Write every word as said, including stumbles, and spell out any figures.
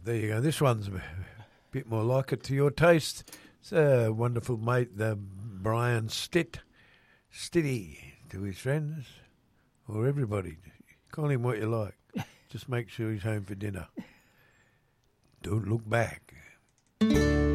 there you go. This one's a bit more like it to your taste. It's a wonderful mate, the Brian Stitt, Stitty to his friends or everybody. Call him what you like. Just make sure he's home for dinner. Don't look back.